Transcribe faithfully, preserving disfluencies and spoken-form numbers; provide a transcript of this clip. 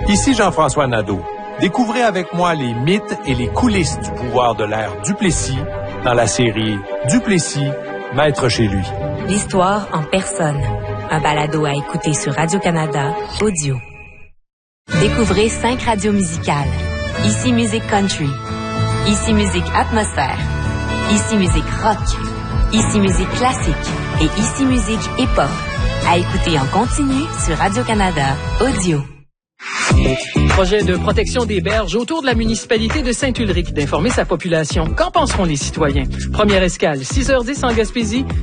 Ici Jean-François Nadeau. Découvrez avec moi les mythes et les coulisses du pouvoir de l'ère Duplessis dans la série Duplessis, maître chez lui. L'histoire en personne. Un balado à écouter sur Radio-Canada Audio. Découvrez cinq radios musicales. Ici Musique Country. Ici Musique Atmosphère. Ici Musique Rock. Ici Musique Classique. Et Ici Musique Hip-Hop. À écouter en continu sur Radio-Canada Audio. Projet de protection des berges autour de la municipalité de Saint-Ulrich d'informer sa population. Qu'en penseront les citoyens? Première escale, six heures dix en Gaspésie,